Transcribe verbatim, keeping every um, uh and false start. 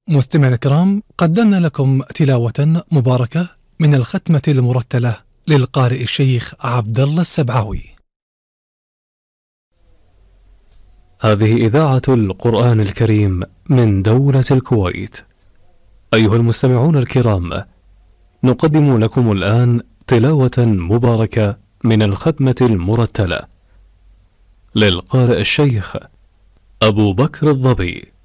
مستمعينا الكرام، قدمنا لكم تلاوة مباركة من الختمة المرتلة للقارئ الشيخ عبد الله السبعاوي. هذه إذاعة القرآن الكريم من دولة الكويت. أيها المستمعون الكرام، نقدم لكم الآن تلاوة مباركة من الختمة المرتلة للقارئ الشيخ أبو بكر الظبي.